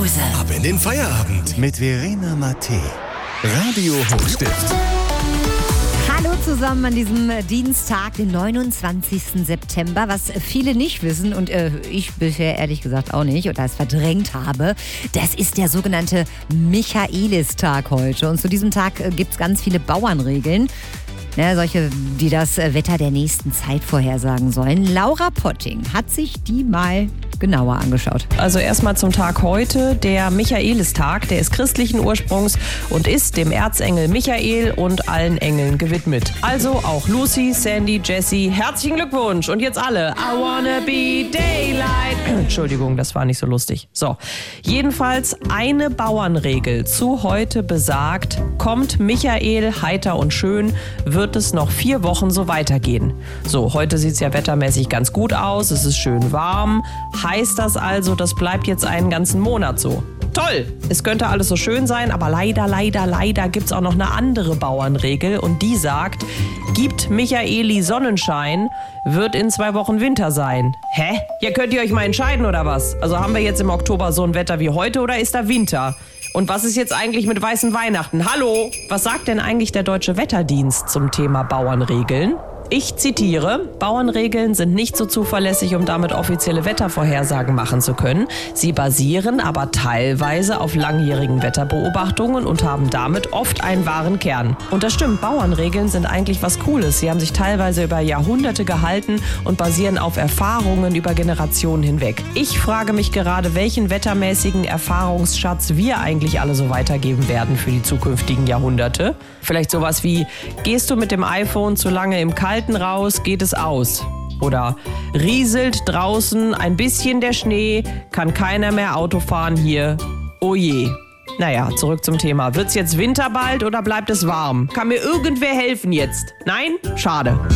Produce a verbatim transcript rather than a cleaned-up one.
Hause. Ab in den Feierabend. Mit Verena Mattei. Radio Hochstift. Hallo zusammen an diesem Dienstag, den neunundzwanzigsten September. Was viele nicht wissen und äh, ich bisher ehrlich gesagt auch nicht oder es verdrängt habe, das ist der sogenannte Michaelistag heute. Und zu diesem Tag äh, gibt es ganz viele Bauernregeln. Ja, solche, die das Wetter der nächsten Zeit vorhersagen sollen. Laura Potting hat sich die mal genauer angeschaut. Also erstmal zum Tag heute, der Michaelistag, der ist christlichen Ursprungs und ist dem Erzengel Michael und allen Engeln gewidmet. Also auch Lucy, Sandy, Jessie, herzlichen Glückwunsch und jetzt alle. I wanna be daylight. Entschuldigung, das war nicht so lustig. So, jedenfalls eine Bauernregel zu heute besagt, kommt Michael heiter und schön, wird es noch vier Wochen so weitergehen. So, heute sieht es ja wettermäßig ganz gut aus, es ist schön warm. Heißt das also, das bleibt jetzt einen ganzen Monat so? Toll! Es könnte alles so schön sein, aber leider, leider, leider gibt es auch noch eine andere Bauernregel und die sagt, gibt Michaeli Sonnenschein, wird in zwei Wochen Winter sein. Hä? Ja, könnt ihr euch mal entscheiden oder was? Also haben wir jetzt im Oktober so ein Wetter wie heute oder ist da Winter? Und was ist jetzt eigentlich mit weißen Weihnachten? Hallo? Was sagt denn eigentlich der Deutsche Wetterdienst zum Thema Bauernregeln? Ich zitiere, Bauernregeln sind nicht so zuverlässig, um damit offizielle Wettervorhersagen machen zu können. Sie basieren aber teilweise auf langjährigen Wetterbeobachtungen und haben damit oft einen wahren Kern. Und das stimmt, Bauernregeln sind eigentlich was Cooles. Sie haben sich teilweise über Jahrhunderte gehalten und basieren auf Erfahrungen über Generationen hinweg. Ich frage mich gerade, welchen wettermäßigen Erfahrungsschatz wir eigentlich alle so weitergeben werden für die zukünftigen Jahrhunderte. Vielleicht sowas wie, gehst du mit dem iPhone zu lange im Kalten raus, geht es aus. Oder rieselt draußen ein bisschen der Schnee, kann keiner mehr Auto fahren hier. Oh je. Naja, zurück zum Thema. Wird's jetzt Winter bald oder bleibt es warm? Kann mir irgendwer helfen jetzt? Nein? Schade.